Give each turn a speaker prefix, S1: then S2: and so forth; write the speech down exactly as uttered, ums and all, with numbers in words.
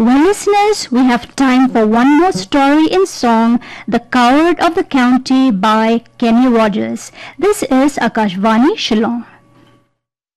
S1: Well, listeners, we have time for one more story in song, The Coward of the County by Kenny Rogers. This is Akashvani Shillong.